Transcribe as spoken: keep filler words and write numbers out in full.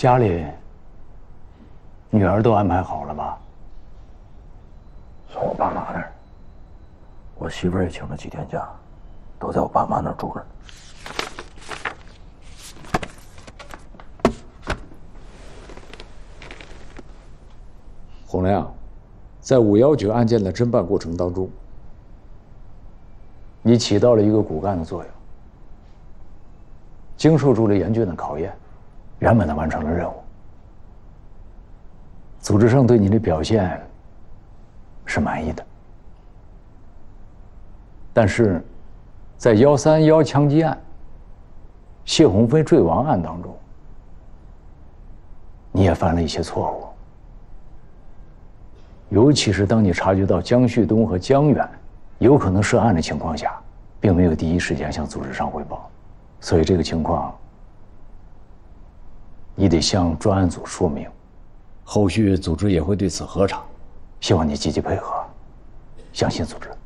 家里女儿都安排好了吧？ 从我爸妈那儿，我媳妇儿也请了几天假，都在我爸妈那儿住着。 洪亮，在五幺九案件的侦办过程当中， 你起到了一个骨干的作用，经受住了严峻的考验，圆满的完成了任务。组织上对你的表现是满意的，但是，在幺三幺枪击案、谢鸿飞坠亡案当中，你也犯了一些错误。尤其是当你察觉到江旭东和江远有可能涉案的情况下，并没有第一时间向组织上汇报，所以这个情况，你得向专案组说明。后续组织也会对此核查，希望你积极配合，相信组织。